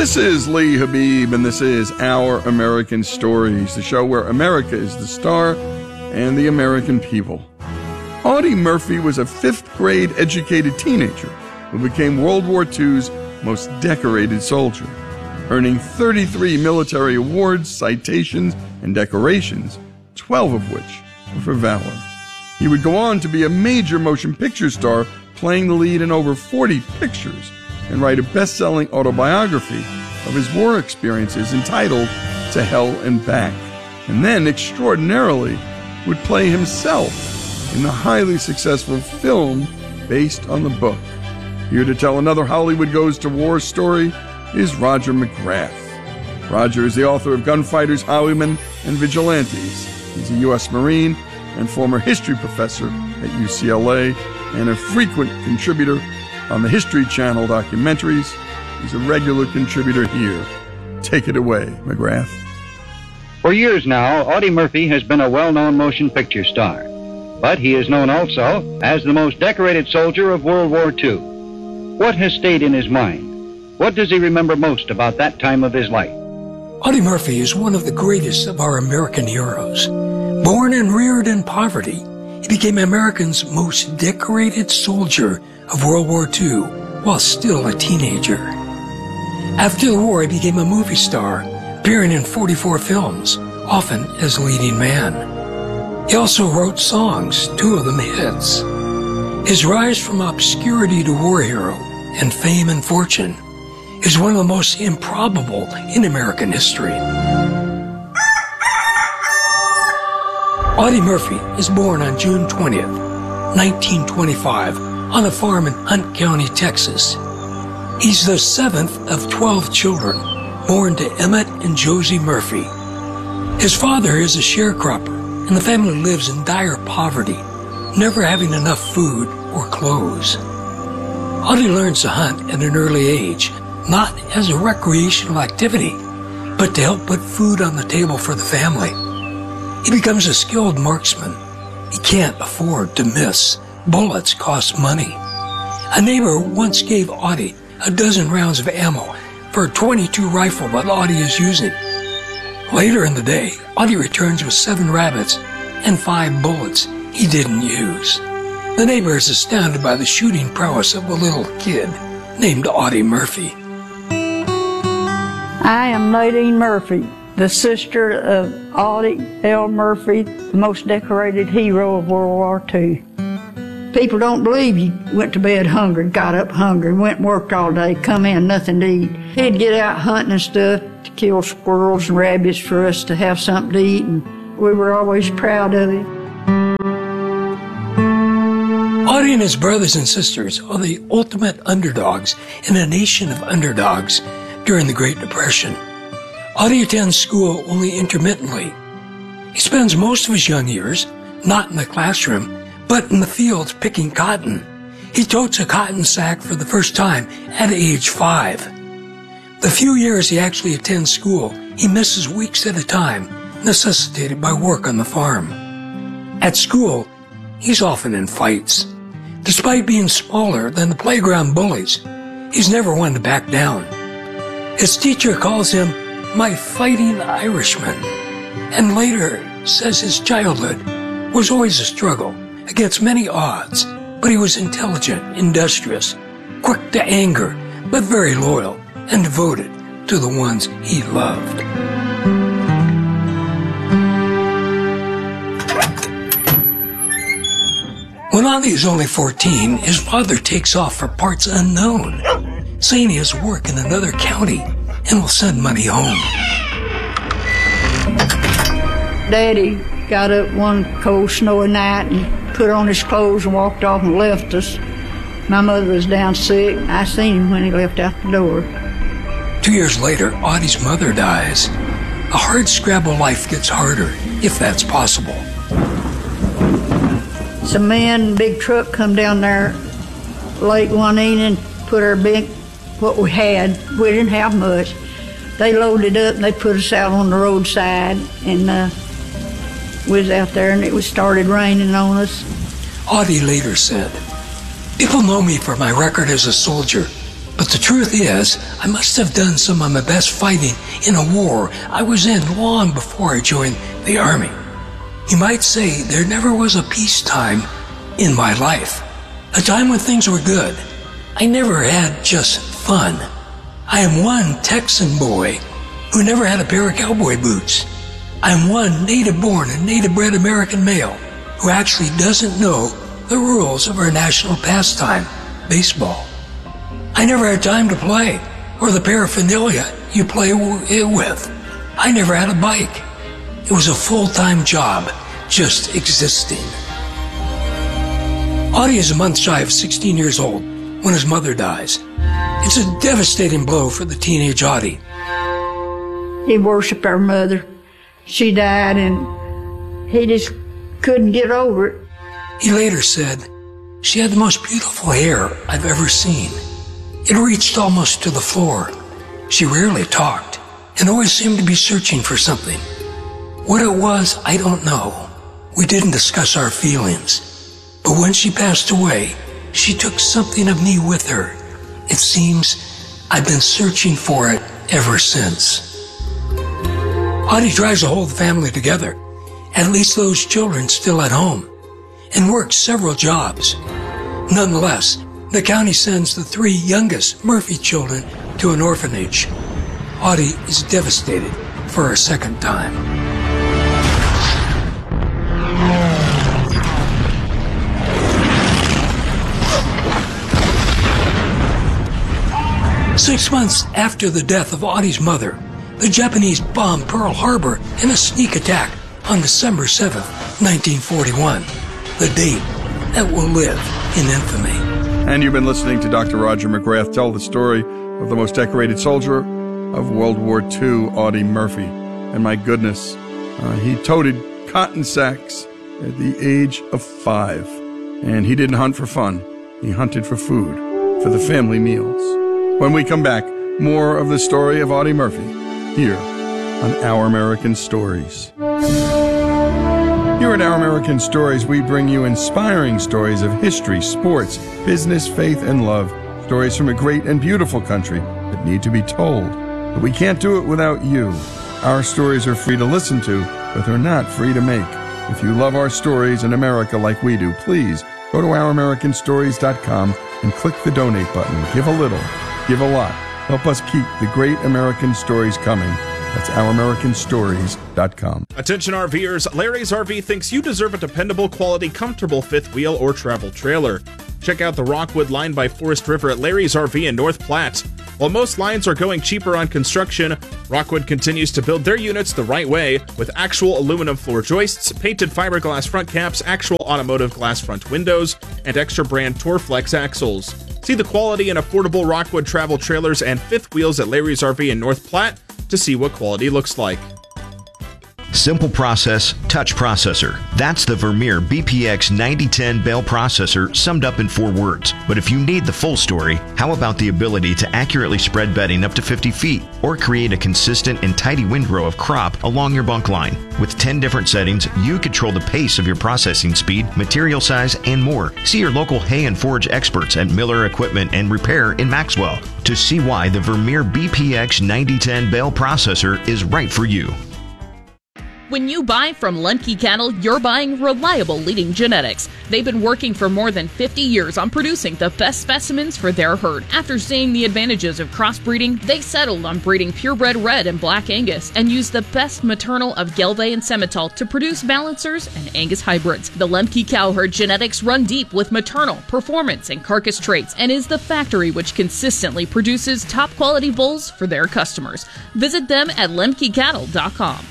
This is Lee Habib, and this is Our American Stories, the show where America is the star and the American people. Audie Murphy was a fifth-grade educated teenager who became World War II's most decorated soldier, earning 33 military awards, citations, and decorations, 12 of which were for valor. He would go on to be a major motion picture star, playing the lead in over 40 pictures, and write a best-selling autobiography of his war experiences entitled To Hell and Back, and then, extraordinarily, would play himself in the highly successful film based on the book. Here to tell another Hollywood Goes to War story is Roger McGrath. Roger is the author of Gunfighters, Highwaymen, and Vigilantes. He's a U.S. Marine and former history professor at UCLA and a frequent contributor on the History Channel documentaries. He's a regular contributor here. Take it away, McGrath. For years now, Audie Murphy has been a well-known motion picture star, but he is known also as the most decorated soldier of World War II. What has stayed in his mind? What does he remember most about that time of his life? Audie Murphy is one of the greatest of our American heroes. Born and reared in poverty, he became America's most decorated soldier of World War II while still a teenager. After the war, he became a movie star, appearing in 44 films, often as leading man. He also wrote songs, 2 of them hits. His rise from obscurity to war hero and fame and fortune is one of the most improbable in American history. Audie Murphy is born on June 20th, 1925, on a farm in Hunt County, Texas. He's the 7th of 12 children born to Emmett and Josie Murphy. His father is a sharecropper, and the family lives in dire poverty, never having enough food or clothes. Audie learns to hunt at an early age, not as a recreational activity, but to help put food on the table for the family. He becomes a skilled marksman. He can't afford to miss. Bullets cost money. A neighbor once gave Audie a dozen rounds of ammo for a .22 rifle that Audie is using. Later in the day, Audie returns with 7 rabbits and 5 bullets he didn't use. The neighbor is astounded by the shooting prowess of a little kid named Audie Murphy. I am Nadine Murphy, the sister of Audie L. Murphy, the most decorated hero of World War II. People don't believe he went to bed hungry, got up hungry, went and worked all day, come in, nothing to eat. He'd get out hunting and stuff to kill squirrels and rabbits for us to have something to eat, and we were always proud of him. Audie and his brothers and sisters are the ultimate underdogs in a nation of underdogs during the Great Depression. Audie attends school only intermittently. He spends most of his young years not in the classroom, but in the fields picking cotton. He totes a cotton sack for the first time at age 5. The few years he actually attends school, he misses weeks at a time, necessitated by work on the farm. At school, he's often in fights. Despite being smaller than the playground bullies, he's never one to back down. His teacher calls him my fighting Irishman, and later says his childhood was always a struggle against many odds, but he was intelligent, industrious, quick to anger, but very loyal and devoted to the ones he loved. When Audie is only 14, his father takes off for parts unknown, saying he has work in another county and will send money home. Daddy got up one cold snowy night and put on his clothes and walked off and left us. My mother was down sick. I seen him when he left out the door. 2 years later, Audie's mother dies. A hard-scrabble life gets harder, if that's possible. Some men, big truck come down there late one evening, put our big, what we had, we didn't have much. They loaded up and they put us out on the roadside, and we was out there and it was started raining on us. Audie later said, "People know me for my record as a soldier, But the truth is, I must have done some of my best fighting in a war I was in long before I joined the Army. You might say there never was a peacetime in my life, a time when things were good. I never had just fun. I am one Texan boy who never had a pair of cowboy boots. I am one native-born and native-bred American male who actually doesn't know the rules of our national pastime, baseball. I never had time to play, or the paraphernalia you play it with. I never had a bike. It was a full-time job, just existing. Audie is a month shy of 16 years old when his mother dies. It's a devastating blow for the teenage Audie. He worshiped our mother. She died, and he just couldn't get over it. He later said, "She had the most beautiful hair I've ever seen. It reached almost to the floor. She rarely talked and always seemed to be searching for something. What it was, I don't know. We didn't discuss our feelings. But when she passed away, she took something of me with her. It seems I've been searching for it ever since." Audie tries to hold the family together, at least those children still at home, and works several jobs. Nonetheless, the county sends the 3 youngest Murphy children to an orphanage. Audie is devastated for a second time. Six months after the death of Audie's mother, the Japanese bombed Pearl Harbor in a sneak attack on December 7th, 1941, the date that will live in infamy. And you've been listening to Dr. Roger McGrath tell the story of the most decorated soldier of World War II, Audie Murphy. And my goodness, he toted cotton sacks at the age of 5. And he didn't hunt for fun. He hunted for food, for the family meals. When we come back, more of the story of Audie Murphy here on Our American Stories. Here at Our American Stories, we bring you inspiring stories of history, sports, business, faith, and love. Stories from a great and beautiful country that need to be told. But we can't do it without you. Our stories are free to listen to, but they're not free to make. If you love our stories in America like we do, please go to OurAmericanStories.com and click the donate button. Give a little, give a lot. Help us keep the great American stories coming. That's OurAmericanStories.com. Attention RVers, Larry's RV thinks you deserve a dependable, quality, comfortable fifth wheel or travel trailer. Check out the Rockwood line by Forest River at Larry's RV in North Platte. While most lines are going cheaper on construction, Rockwood continues to build their units the right way with actual aluminum floor joists, painted fiberglass front caps, actual automotive glass front windows, and extra brand Torflex axles. See the quality and affordable Rockwood travel trailers and fifth wheels at Larry's RV in North Platte to see what quality looks like. Simple process, touch processor. That's the Vermeer BPX 9010 bale processor summed up in 4 words. But if you need the full story, how about the ability to accurately spread bedding up to 50 feet or create a consistent and tidy windrow of crop along your bunk line? With 10 different settings, you control the pace of your processing speed, material size, and more. See your local hay and forage experts at Miller Equipment and Repair in Maxwell to see why the Vermeer BPX 9010 bale processor is right for you. When you buy from Lemke Cattle, you're buying reliable leading genetics. They've been working for more than 50 years on producing the best specimens for their herd. After seeing the advantages of crossbreeding, they settled on breeding purebred red and black Angus and used the best maternal of Gelbvieh and Simmental to produce balancers and Angus hybrids. The Lemke cow herd genetics run deep with maternal, performance, and carcass traits and is the factory which consistently produces top quality bulls for their customers. Visit them at lemkecattle.com.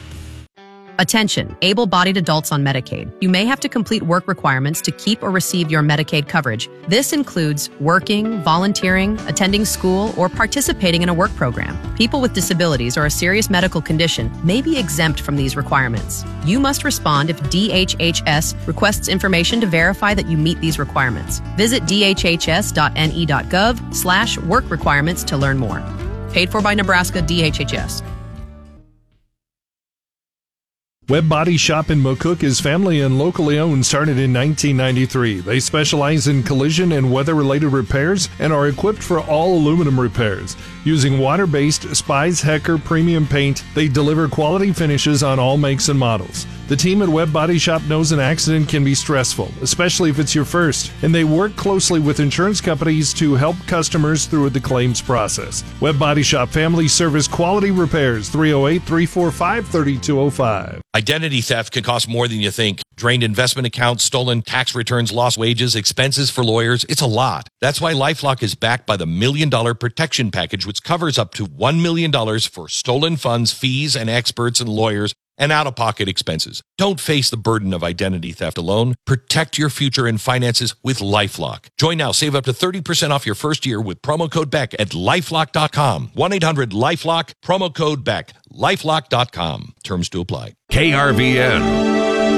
Attention, able-bodied adults on Medicaid. You may have to complete work requirements to keep or receive your Medicaid coverage. This includes working, volunteering, attending school, or participating in a work program. People with disabilities or a serious medical condition may be exempt from these requirements. You must respond if DHHS requests information to verify that you meet these requirements. Visit dhhs.ne.gov/work requirements to learn more. Paid for by Nebraska DHHS. Webb Body Shop in McCook is family and locally owned, started in 1993. They specialize in collision and weather-related repairs and are equipped for all aluminum repairs. Using water-based Spies Hecker premium paint, they deliver quality finishes on all makes and models. The team at Webb Body Shop knows an accident can be stressful, especially if it's your first, and they work closely with insurance companies to help customers through the claims process. Webb Body Shop Family Service Quality Repairs, 308-345-3205. Identity theft can cost more than you think. Drained investment accounts, stolen tax returns, lost wages, expenses for lawyers. It's a lot. That's why LifeLock is backed by the $1 Million Protection Package, which covers up to $1 million for stolen funds, fees, and experts and lawyers, and out-of-pocket expenses. Don't face the burden of identity theft alone. Protect your future and finances with LifeLock. Join now. Save up to 30% off your first year with promo code BECK at LifeLock.com. 1-800-LifeLock, promo code BECK. LifeLock.com. Terms to apply. KRVN.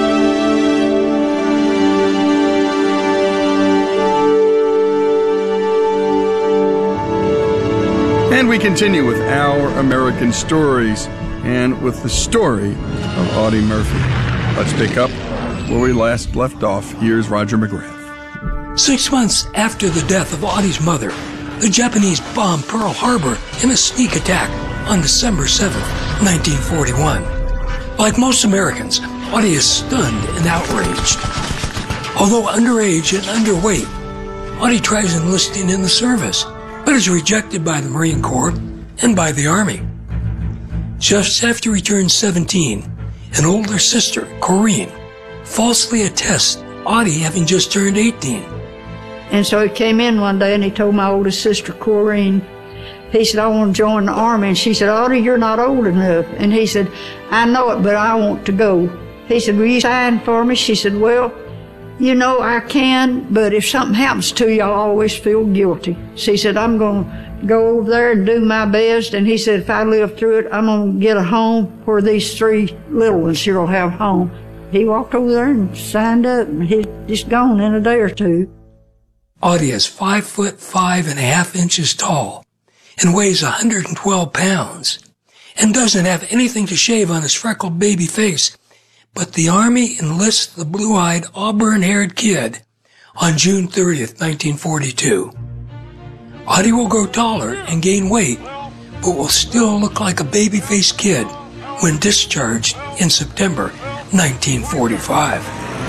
And we continue with Our American Stories and with the story of Audie Murphy. Let's pick up where we last left off. Here's Roger McGrath. 6 months after the death of Audie's mother, the Japanese bombed Pearl Harbor in a sneak attack on December 7, 1941. Like most Americans, Audie is stunned and outraged. Although underage and underweight, Audie tries enlisting in the service, but is rejected by the Marine Corps and by the Army. Just after he turns 17, an older sister, Corinne, falsely attests Audie having just turned 18. And so he came in one day and he told my oldest sister, Corinne, he said, I want to join the Army. And she said, Audie, you're not old enough. And he said, I know it, but I want to go. He said, will you sign for me? She said, well, you know, I can, but if something happens to you, I'll always feel guilty. She said, I'm going to go over there and do my best. And he said, if I live through it, I'm going to get a home where these 3 little ones here will have home. He walked over there and signed up, and he's just gone in a day or two. Audie is 5'5.5" tall and weighs 112 pounds and doesn't have anything to shave on his freckled baby face. But the Army enlists the blue-eyed, auburn-haired kid on June 30th, 1942. Audie will grow taller and gain weight, but will still look like a baby-faced kid when discharged in September 1945.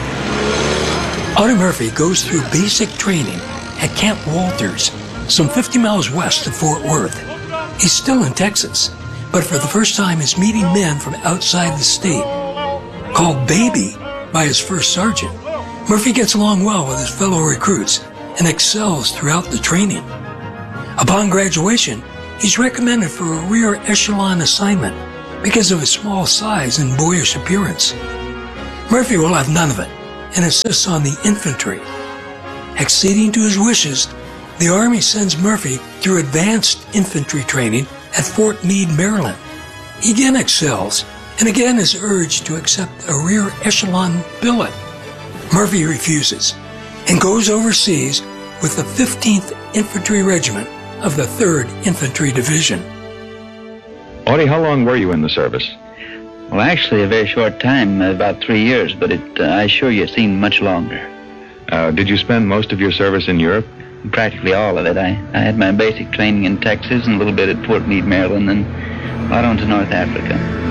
Audie Murphy goes through basic training at Camp Walters, some 50 miles west of Fort Worth. He's still in Texas, but for the first time is meeting men from outside the state. Called Baby by his first sergeant, Murphy gets along well with his fellow recruits and excels throughout the training. Upon graduation, he's recommended for a rear echelon assignment because of his small size and boyish appearance. Murphy will have none of it and insists on the infantry. Acceding to his wishes, the Army sends Murphy through advanced infantry training at Fort Meade, Maryland. He again excels and again is urged to accept a rear echelon billet. Murphy refuses and goes overseas with the 15th Infantry Regiment of the 3rd Infantry Division. Audie, how long were you in the service? Well, actually, a very short time, about 3 years, but I assure you it seemed much longer. Did you spend most of your service in Europe? Practically all of it. I had my basic training in Texas and a little bit at Fort Meade, Maryland, and out on to North Africa.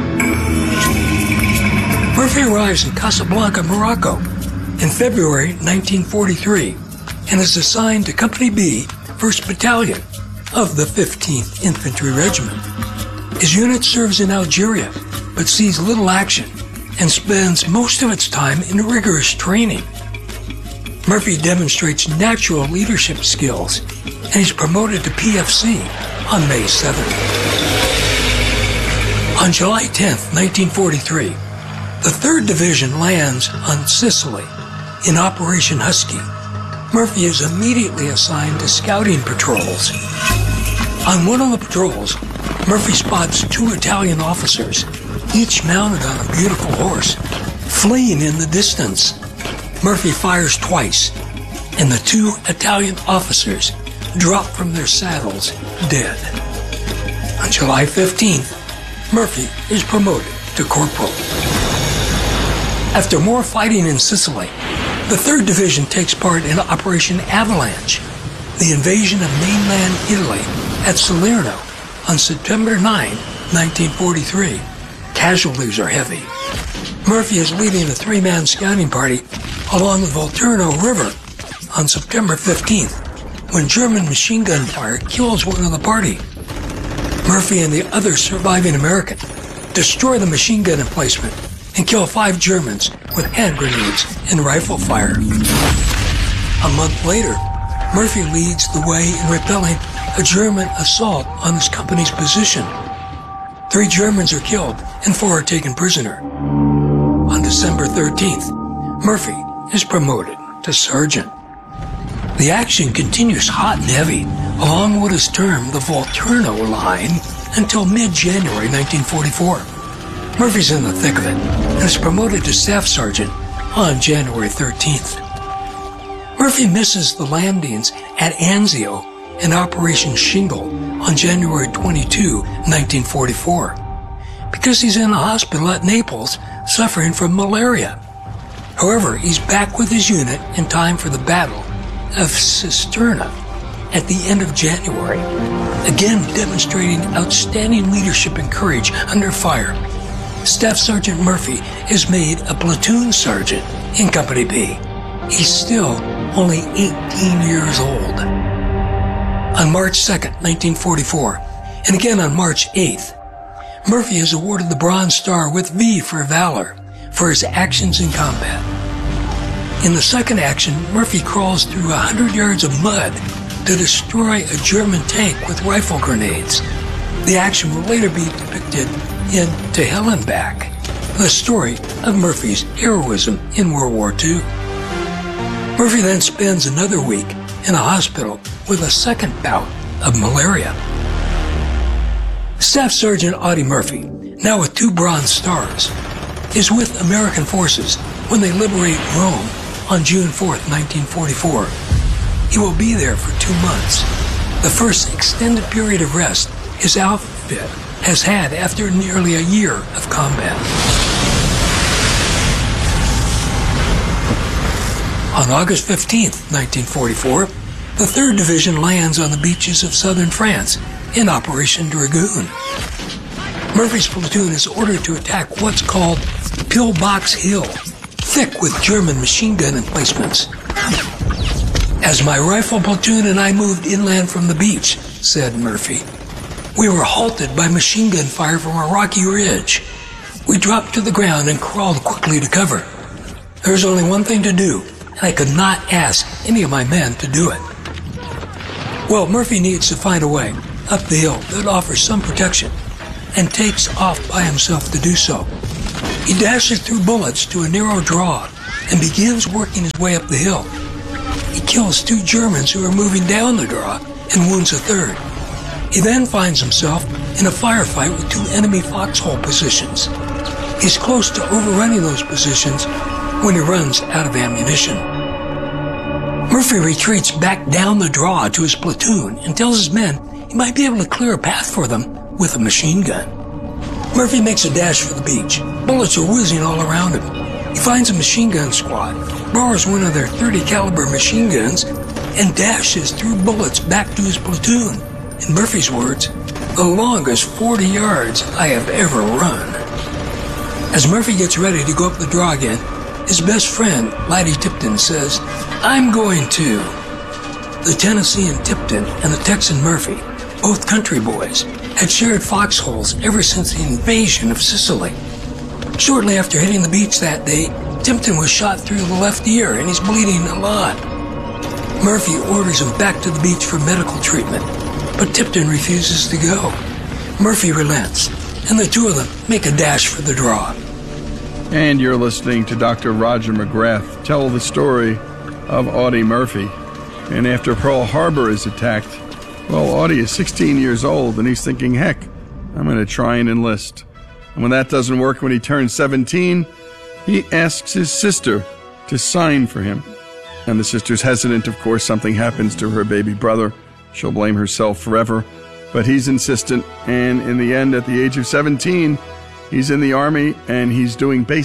Murphy arrives in Casablanca, Morocco in February 1943 and is assigned to Company B, 1st Battalion of the 15th Infantry Regiment. His unit serves in Algeria, but sees little action and spends most of its time in rigorous training. Murphy demonstrates natural leadership skills and is promoted to PFC on May 7th. On July 10th, 1943, the 3rd Division lands on Sicily in Operation Husky. Murphy is immediately assigned to scouting patrols. On one of the patrols, Murphy spots 2 Italian officers, each mounted on a beautiful horse, fleeing in the distance. Murphy fires twice, and the 2 Italian officers drop from their saddles dead. On July 15th, Murphy is promoted to corporal. After more fighting in Sicily, the 3rd Division takes part in Operation Avalanche, the invasion of mainland Italy at Salerno on September 9, 1943. Casualties are heavy. Murphy is leading a 3-man scouting party along the Volturno River on September 15th, when German machine gun fire kills one of the party. Murphy and the other surviving American destroy the machine gun emplacement and kill 5 Germans with hand grenades and rifle fire. A month later, Murphy leads the way in repelling a German assault on his company's position. 3 Germans are killed and 4 are taken prisoner. On December 13th, Murphy is promoted to sergeant. The action continues hot and heavy along what is termed the Volturno Line until mid-January 1944. Murphy's in the thick of it and is promoted to staff sergeant on January 13th. Murphy misses the landings at Anzio and Operation Shingle on January 22, 1944, because he's in a hospital at Naples suffering from malaria. However, he's back with his unit in time for the Battle of Cisterna at the end of January, again demonstrating outstanding leadership and courage under fire. Staff Sergeant Murphy is made a platoon sergeant in Company B. He's still only 18 years old. On March 2nd, 1944, and again on March 8th, Murphy is awarded the Bronze Star with V for valor for his actions in combat. In the second action, Murphy crawls through 100 yards of mud to destroy a German tank with rifle grenades. The action will later be depicted in To Hell and Back, the story of Murphy's heroism in World War II. Murphy then spends another week in a hospital with a second bout of malaria. Staff Sergeant Audie Murphy, now with 2 Bronze Stars, is with American forces when they liberate Rome on June 4th, 1944. He will be there for 2 months, the first extended period of rest his outfit has had after nearly a year of combat. On August 15th, 1944, the 3rd Division lands on the beaches of southern France in Operation Dragoon. Murphy's platoon is ordered to attack what's called Pillbox Hill, thick with German machine gun emplacements. As my rifle platoon and I moved inland from the beach, said Murphy, we were halted by machine gun fire from a rocky ridge. We dropped to the ground and crawled quickly to cover. There was only one thing to do, and I could not ask any of my men to do it. Well, Murphy needs to find a way up the hill that offers some protection, and takes off by himself to do so. He dashes through bullets to a narrow draw and begins working his way up the hill. He kills 2 Germans who are moving down the draw and wounds a 3rd. He then finds himself in a firefight with 2 enemy foxhole positions. He's close to overrunning those positions when he runs out of ammunition. Murphy retreats back down the draw to his platoon and tells his men he might be able to clear a path for them with a machine gun. Murphy makes a dash for the beach. Bullets are whizzing all around him. He finds a machine gun squad, borrows one of their .30 caliber machine guns, and dashes through bullets back to his platoon. In Murphy's words, the longest 40 yards I have ever run. As Murphy gets ready to go up the draw again, his best friend, Laddie Tipton, says, I'm going too. The Tennessean Tipton and the Texan Murphy, both country boys, had shared foxholes ever since the invasion of Sicily. Shortly after hitting the beach that day, Tipton was shot through the left ear and he's bleeding a lot. Murphy orders him back to the beach for medical treatment, but Tipton refuses to go. Murphy relents, and the 2 of them make a dash for the draw. And you're listening to Dr. Roger McGrath tell the story of Audie Murphy. And after Pearl Harbor is attacked, well, Audie is 16 years old, and he's thinking, heck, I'm going to try and enlist. And when that doesn't work, when he turns 17, he asks his sister to sign for him. And the sister's hesitant, of course. Something happens to her baby brother. She'll blame herself forever. But he's insistent, and in the end, at the age of 17, he's in the Army, and he's doing basic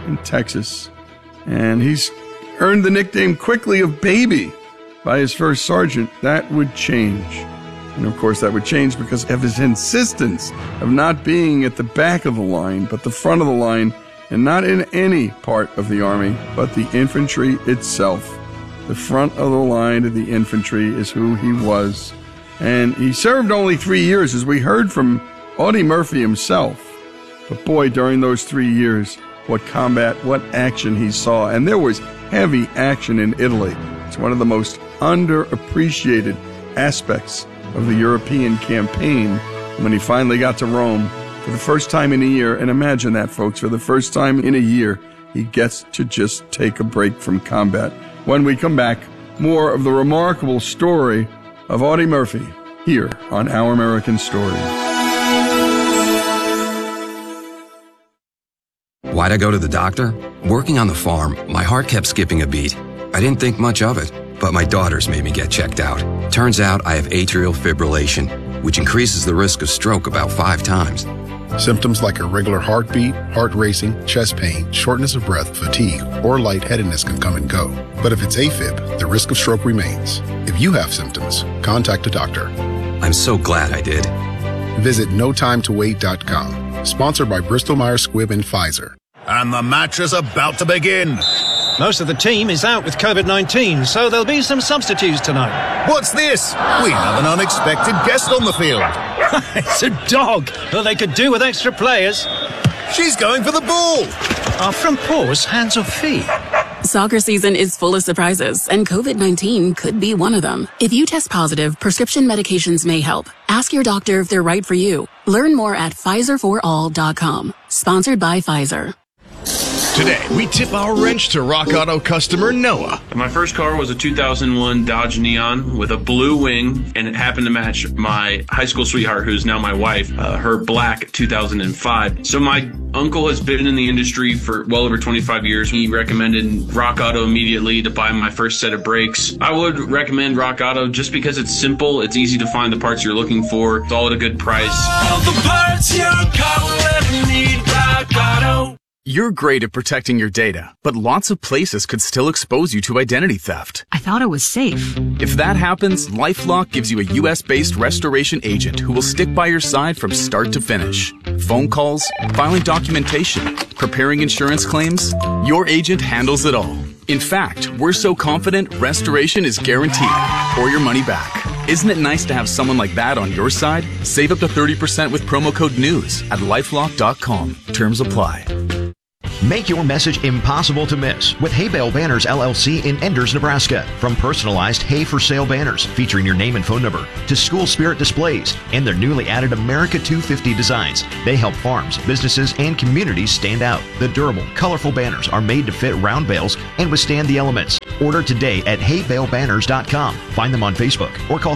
in Texas. And he's earned the nickname quickly of Baby by his first sergeant. That would change. And of course, that would change because of his insistence of not being at the back of the line, but the front of the line, and not in any part of the Army, but the infantry itself. The front of the line of the infantry is who he was. And he served only 3 years, as we heard from Audie Murphy himself. But boy, during those 3 years, what combat, what action he saw. And there was heavy action in Italy. It's one of the most underappreciated aspects of the European campaign. When he finally got to Rome for the first time in a year, and imagine that, folks, for the first time in a year, he gets to just take a break from combat. When we come back, more of the remarkable story of Audie Murphy here on Our American Stories. Why'd I go to the doctor? Working on the farm, my heart kept skipping a beat. I didn't think much of it, but my daughters made me get checked out. Turns out I have atrial fibrillation, which increases the risk of stroke about 5 times. Symptoms like irregular heartbeat, heart racing, chest pain, shortness of breath, fatigue, or lightheadedness can come and go. But if it's AFib, the risk of stroke remains. If you have symptoms, contact a doctor. I'm so glad I did. Visit notimetowait.com. Sponsored by Bristol-Myers Squibb and Pfizer. And the match is about to begin. Most of the team is out with COVID-19, so there'll be some substitutes tonight. What's this? We have an unexpected guest on the field. It's a dog. Well, they could do with extra players. She's going for the ball. Are front paws hands or feet? Soccer season is full of surprises, and COVID-19 could be one of them. If you test positive, prescription medications may help. Ask your doctor if they're right for you. Learn more at PfizerForAll.com. Sponsored by Pfizer. Today, we tip our wrench to Rock Auto customer Noah. My first car was a 2001 Dodge Neon with a blue wing, and it happened to match my high school sweetheart, who's now my wife, her black 2005. So my uncle has been in the industry for well over 25 years. He recommended Rock Auto immediately to buy my first set of brakes. I would recommend Rock Auto just because it's simple, it's easy to find the parts you're looking for, it's all at a good price. All the parts your car will ever need, Rock Auto. You're great at protecting your data, but lots of places could still expose you to identity theft. I thought it was safe. If that happens, LifeLock gives you a U.S.-based restoration agent who will stick by your side from start to finish. Phone calls, filing documentation, preparing insurance claims, your agent handles it all. In fact, we're so confident restoration is guaranteed or your money back. Isn't it nice to have someone like that on your side? Save up to 30% with promo code NEWS at LifeLock.com. Terms apply. Make your message impossible to miss with Hay Bale Banners LLC in Enders, Nebraska. From personalized hay for sale banners featuring your name and phone number to school spirit displays and their newly added America 250 designs, they help farms, businesses, and communities stand out. The durable, colorful banners are made to fit round bales and withstand the elements. Order today at haybalebanners.com. Find them on Facebook or call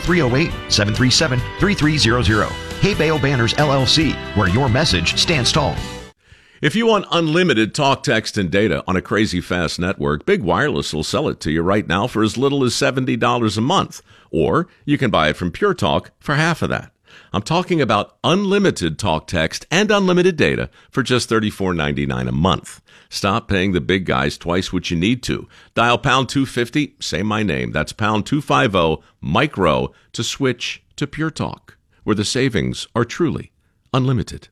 308-737-3300. Hay Bale Banners LLC, where your message stands tall. If you want unlimited talk, text, and data on a crazy fast network, Big Wireless will sell it to you right now for as little as $70 a month. Or you can buy it from Pure Talk for half of that. I'm talking about unlimited talk, text, and unlimited data for just $34.99 a month. Stop paying the big guys twice what you need to. Dial pound 250, say my name. That's pound 250, Mike Rowe, to switch to Pure Talk, where the savings are truly unlimited.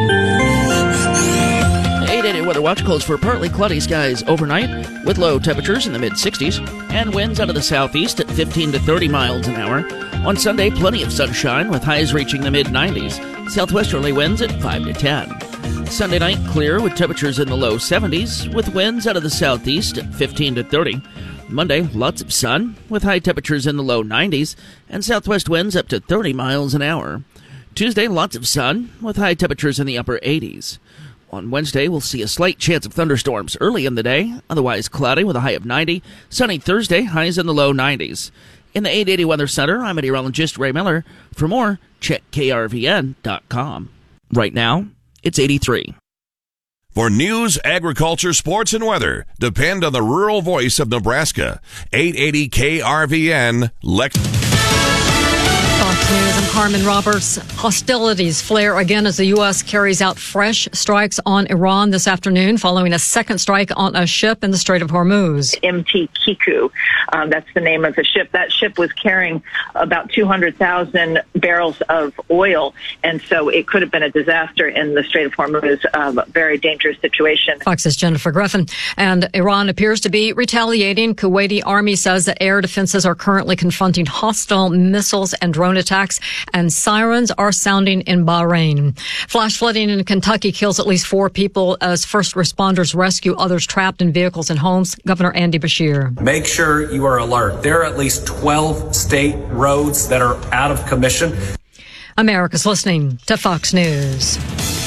880 Weather Watch calls for partly cloudy skies overnight with low temperatures in the mid-60s and winds out of the southeast at 15 to 30 miles an hour. On Sunday, plenty of sunshine with highs reaching the mid-90s. Southwesterly winds at 5 to 10. Sunday night, clear with temperatures in the low 70s with winds out of the southeast at 15 to 30. Monday, lots of sun with high temperatures in the low 90s and southwest winds up to 30 miles an hour. Tuesday, lots of sun with high temperatures in the upper 80s. On Wednesday, we'll see a slight chance of thunderstorms early in the day, otherwise cloudy with a high of 90. Sunny Thursday, highs in the low 90s. In the 880 Weather Center, I'm meteorologist Ray Miller. For more, check krvn.com. Right now, it's 83. For news, agriculture, sports, and weather, depend on the rural voice of Nebraska. 880 KRVN, Lex. Fox News, I'm Carmen Roberts. Hostilities flare again as the U.S. carries out fresh strikes on Iran this afternoon following a second strike on a ship in the Strait of Hormuz. MT Kiku, that's the name of the ship. That ship was carrying about 200,000 barrels of oil, and so it could have been a disaster in the Strait of Hormuz, a very dangerous situation. Fox's Jennifer Griffin. And Iran appears to be retaliating. Kuwaiti army says that air defenses are currently confronting hostile missiles and drone attacks, and sirens are sounding in Bahrain. Flash flooding in Kentucky kills at least 4 people as first responders rescue others trapped in vehicles and homes. Governor Andy Beshear. Make sure you are alert. There are at least 12 state roads that are out of commission. America's listening to Fox News.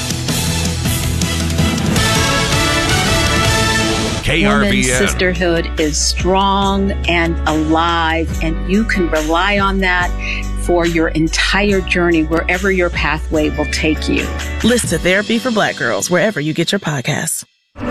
KRBN. Women's sisterhood is strong and alive, and you can rely on that for your entire journey, wherever your pathway will take you. Listen to Therapy for Black Girls wherever you get your podcasts.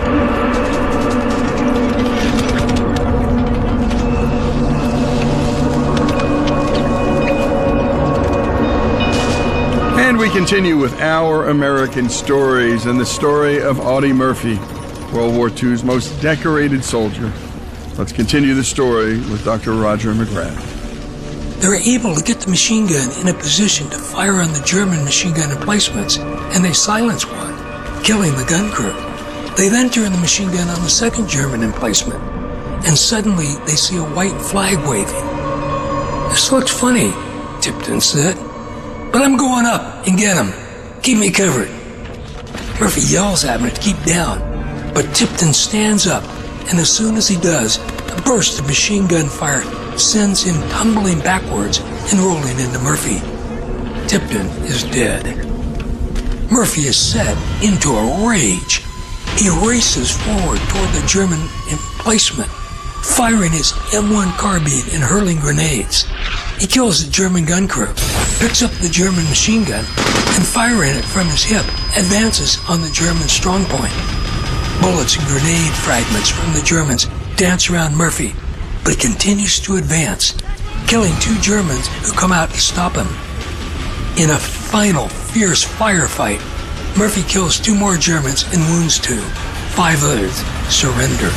And we continue with Our American Stories and the story of Audie Murphy, World War II's most decorated soldier. Let's continue the story with Dr. Roger McGrath. They were able to get the machine gun in a position to fire on the German machine gun emplacements, and they silence one, killing the gun crew. They then turn the machine gun on the second German emplacement, and suddenly they see a white flag waving. "This looks funny," Tipton said, "but I'm going up and get him. Keep me covered." Murphy yells at him to keep down, but Tipton stands up, and as soon as he does, a burst of machine gun fire sends him tumbling backwards and rolling into Murphy. Tipton is dead. Murphy is set into a rage. He races forward toward the German emplacement, firing his M1 carbine and hurling grenades. He kills the German gun crew, picks up the German machine gun, and firing it from his hip, advances on the German strong point. Bullets and grenade fragments from the Germans dance around Murphy, but he continues to advance, killing 2 Germans who come out to stop him. In a final fierce firefight, Murphy kills 2 more Germans and wounds 2. 5 others surrender.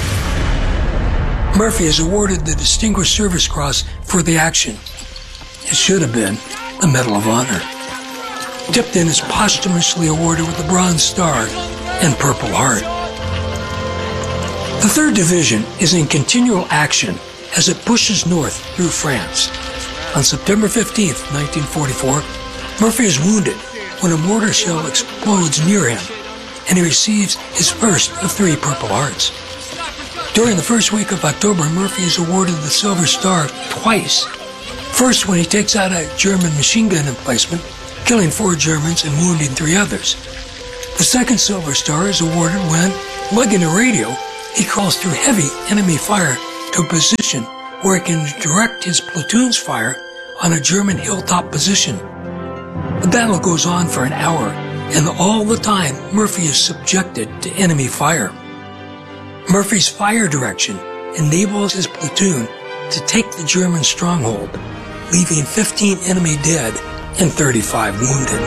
Murphy is awarded the Distinguished Service Cross for the action. It should have been the Medal of Honor. Tipton is posthumously awarded with the Bronze Star and Purple Heart. The 3rd Division is in continual action as it pushes north through France. On September 15, 1944, Murphy is wounded when a mortar shell explodes near him, and he receives his first of 3 Purple Hearts. During the first week of October, Murphy is awarded the Silver Star twice. First, when he takes out a German machine gun emplacement, killing 4 Germans and wounding 3 others. The second Silver Star is awarded when, lugging a radio, he crawls through heavy enemy fire to a position where he can direct his platoon's fire on a German hilltop position. The battle goes on for an hour, and all the time Murphy is subjected to enemy fire. Murphy's fire direction enables his platoon to take the German stronghold, leaving 15 enemy dead and 35 wounded.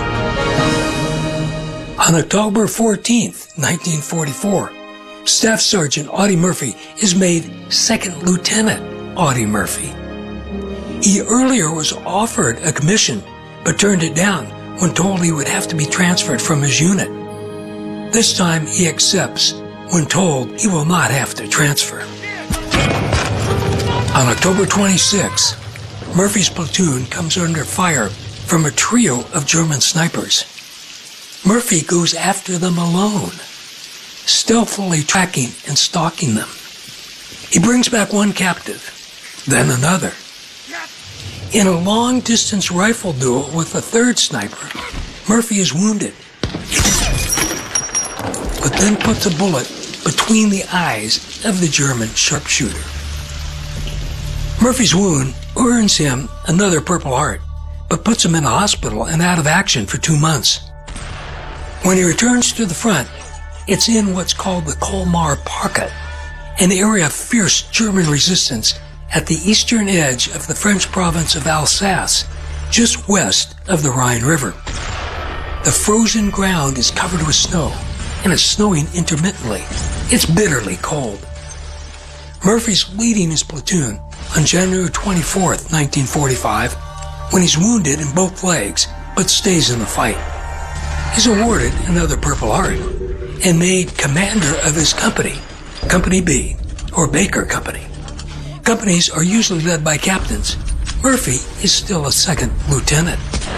On October 14th, 1944, Staff Sergeant Audie Murphy is made Second Lieutenant Audie Murphy. He earlier was offered a commission, but turned it down when told he would have to be transferred from his unit. This time he accepts when told he will not have to transfer. On October 26, Murphy's platoon comes under fire from a trio of German snipers. Murphy goes after them alone, stealthily tracking and stalking them. He brings back 1 captive, then another. In a long-distance rifle duel with a 3rd sniper, Murphy is wounded, but then puts a bullet between the eyes of the German sharpshooter. Murphy's wound earns him another Purple Heart, but puts him in a hospital and out of action for 2 months. When he returns to the front, it's in what's called the Colmar Pocket, an area of fierce German resistance at the eastern edge of the French province of Alsace, just west of the Rhine River. The frozen ground is covered with snow, and it's snowing intermittently. It's bitterly cold. Murphy's leading his platoon on January 24th, 1945, when he's wounded in both legs, but stays in the fight. He's awarded another Purple Heart and made commander of his company, Company B, or Baker Company. Companies are usually led by captains. Murphy is still a second lieutenant.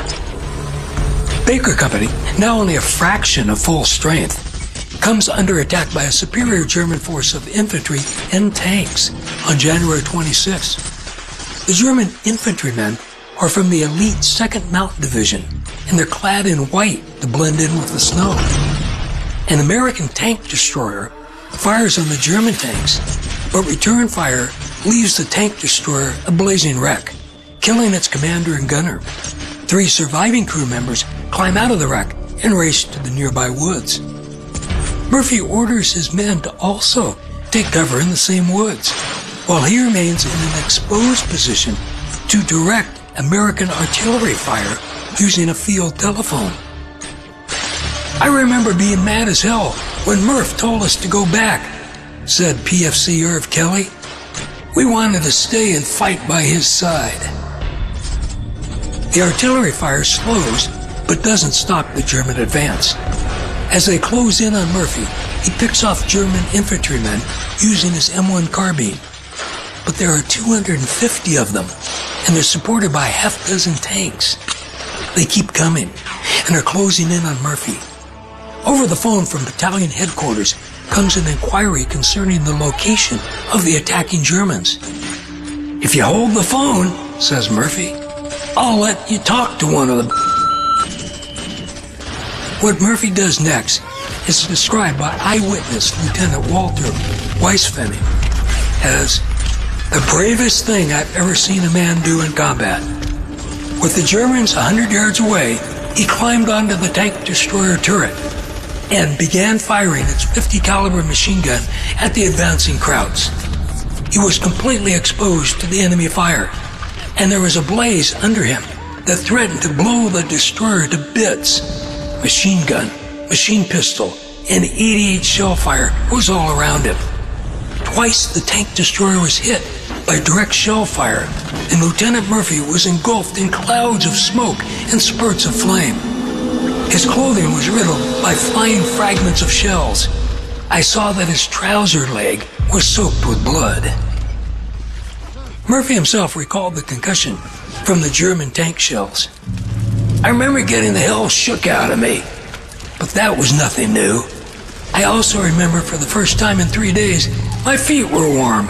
Baker Company, now only a fraction of full strength, comes under attack by a superior German force of infantry and tanks on January 26th. The German infantrymen are from the elite 2nd Mountain Division, and they're clad in white to blend in with the snow. An American tank destroyer fires on the German tanks, but return fire leaves the tank destroyer a blazing wreck, killing its commander and gunner. 3 surviving crew members climb out of the wreck and race to the nearby woods. Murphy orders his men to also take cover in the same woods, while he remains in an exposed position to direct American artillery fire using a field telephone. I remember being mad as hell when Murph told us to go back, said PFC Irv Kelly. We wanted to stay and fight by his side. The artillery fire slows, but doesn't stop the German advance. As they close in on Murphy, he picks off German infantrymen using his M1 carbine. But there are 250 of them, and they're supported by half dozen tanks. They keep coming, and are closing in on Murphy. Over the phone from battalion headquarters comes an inquiry concerning the location of the attacking Germans. If you hold the phone, says Murphy, I'll let you talk to one of them. What Murphy does next is described by eyewitness Lieutenant Walter Weisfenning as the bravest thing I've ever seen a man do in combat. With the Germans 100 yards away, he climbed onto the tank destroyer turret and began firing its 50 caliber machine gun at the advancing Krauts. He was completely exposed to the enemy fire, and there was a blaze under him that threatened to blow the destroyer to bits. Machine gun, machine pistol, and 88 shell fire was all around him. Twice the tank destroyer was hit by direct shell fire, and Lieutenant Murphy was engulfed in clouds of smoke and spurts of flame. His clothing was riddled by flying fragments of shells. I saw that his trouser leg was soaked with blood. Murphy himself recalled the concussion from the German tank shells. I remember getting the hell shook out of me, but that was nothing new. I also remember for the first time in 3 days, my feet were warm.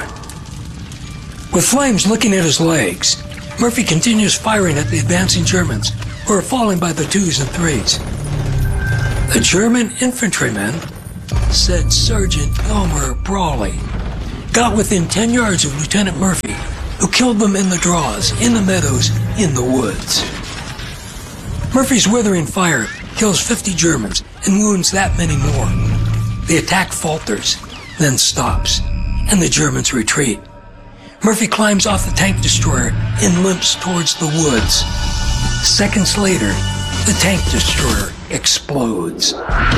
With flames licking at his legs, Murphy continues firing at the advancing Germans, who are falling by the 2s and 3s. The German infantrymen, said Sergeant Elmer Brawley, got within 10 yards of Lieutenant Murphy, who killed them in the draws, in the meadows, in the woods. Murphy's withering fire kills 50 Germans and wounds that many more. The attack falters, then stops, and the Germans retreat. Murphy climbs off the tank destroyer and limps towards the woods. Seconds later, the tank destroyer explodes.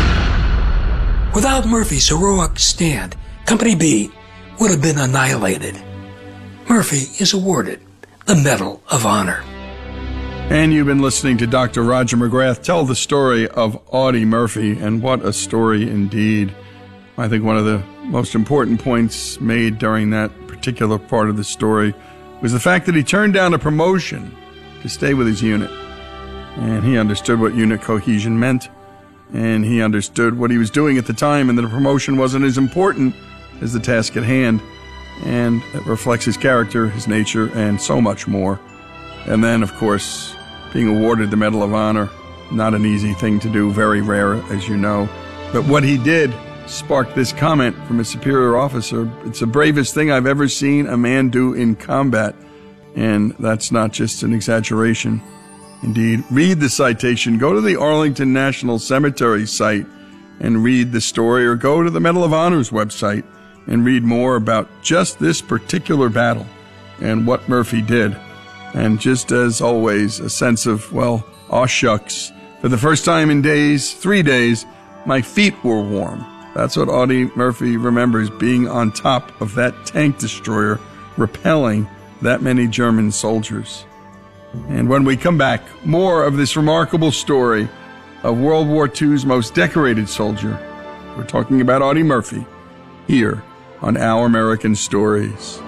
Without Murphy's heroic stand, Company B would have been annihilated. Murphy is awarded the Medal of Honor. And you've been listening to Dr. Roger McGrath tell the story of Audie Murphy, and what a story indeed. I think one of the most important points made during that particular part of the story was the fact that he turned down a promotion to stay with his unit. And he understood what unit cohesion meant, and he understood what he was doing at the time, and that a promotion wasn't as important as the task at hand. And it reflects his character, his nature, and so much more. And then, of course, being awarded the Medal of Honor, not an easy thing to do, very rare, as you know. But what he did sparked this comment from a superior officer. It's the bravest thing I've ever seen a man do in combat. And that's not just an exaggeration. Indeed, read the citation. Go to the Arlington National Cemetery site and read the story, or go to the Medal of Honor's website and read more about just this particular battle and what Murphy did. And just as always, a sense of, well, aw shucks. For the first time in 3 days, my feet were warm. That's what Audie Murphy remembers, being on top of that tank destroyer, repelling that many German soldiers. And when we come back, more of this remarkable story of World War II's most decorated soldier. We're talking about Audie Murphy here on Our American Stories.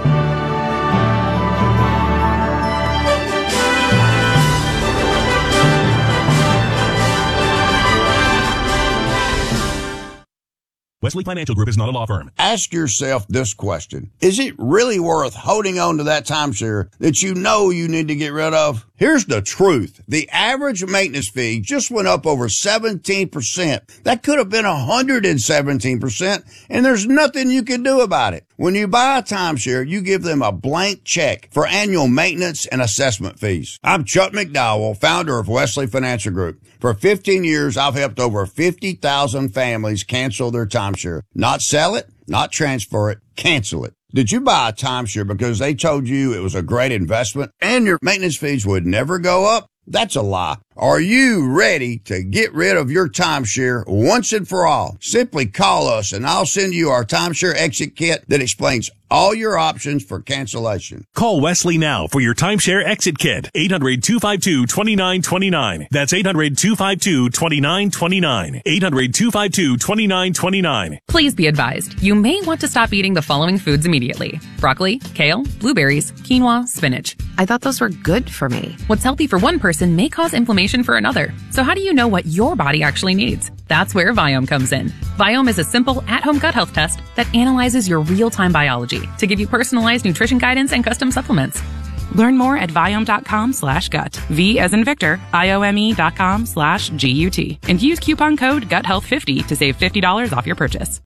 Wesley Financial Group is not a law firm. Ask yourself this question. Is it really worth holding on to that timeshare that you know you need to get rid of? Here's the truth. The average maintenance fee just went up over 17%. That could have been 117%, and there's nothing you can do about it. When you buy a timeshare, you give them a blank check for annual maintenance and assessment fees. I'm Chuck McDowell, founder of Wesley Financial Group. For 15 years, I've helped over 50,000 families cancel their timeshare. Not sell it, not transfer it, cancel it. Did you buy a timeshare because they told you it was a great investment and your maintenance fees would never go up? That's a lie. Are you ready to get rid of your timeshare once and for all? Simply call us and I'll send you our timeshare exit kit that explains all your options for cancellation. Call Wesley now for your timeshare exit kit. 800-252-2929. That's 800-252-2929. 800-252-2929. Please be advised, you may want to stop eating the following foods immediately. Broccoli, kale, blueberries, quinoa, spinach. I thought those were good for me. What's healthy for one person may cause inflammation for another. So how do you know what your body actually needs? That's where Viome comes in. Viome is a simple at-home gut health test that analyzes your real-time biology to give you personalized nutrition guidance and custom supplements. Learn more at Viome.com/gut. V as in Victor, IOME.com/GUT. And use coupon code GUTHEALTH50 to save $50 off your purchase.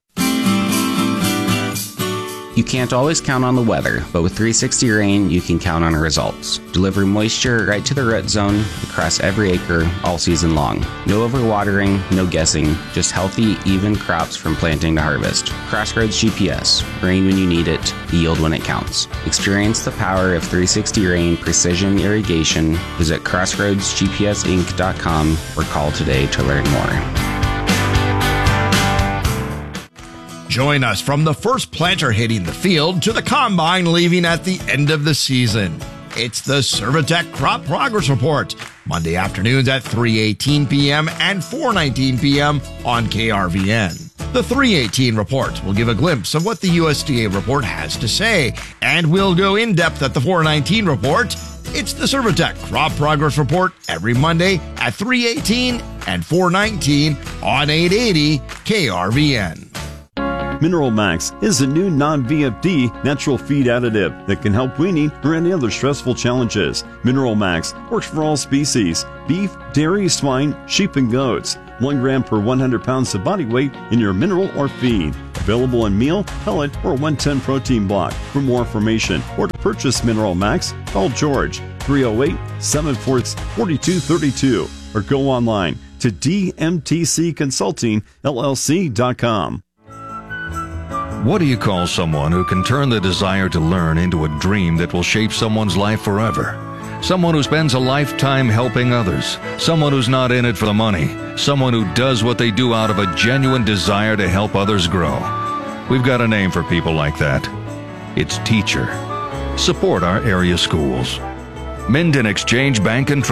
You can't always count on the weather, but with 360 Rain, you can count on results. Deliver moisture right to the root zone across every acre all season long. No overwatering, no guessing, just healthy, even crops from planting to harvest. Crossroads GPS, rain when you need it, yield when it counts. Experience the power of 360 Rain Precision Irrigation. Visit crossroadsgpsinc.com or call today to learn more. Join us from the first planter hitting the field to the combine leaving at the end of the season. It's the Servitech Crop Progress Report, Monday afternoons at 3:18 p.m. and 4:19 p.m. on KRVN. The 3:18 report will give a glimpse of what the USDA report has to say, and we'll go in depth at the 4:19 report. It's the Servitech Crop Progress Report every Monday at 3:18 and 4:19 on 880 KRVN. Mineral Max is a new non-VFD natural feed additive that can help weaning or any other stressful challenges. Mineral Max works for all species: beef, dairy, swine, sheep, and goats. 1 gram per 100 pounds of body weight in your mineral or feed. Available in meal, pellet, or 110 protein block. For more information or to purchase Mineral Max, call George 308-746-4232 or go online to dmtcconsultingllc.com. What do you call someone who can turn the desire to learn into a dream that will shape someone's life forever? Someone who spends a lifetime helping others. Someone who's not in it for the money. Someone who does what they do out of a genuine desire to help others grow. We've got a name for people like that. It's teacher. Support our area schools. Minden Exchange Bank and Trust.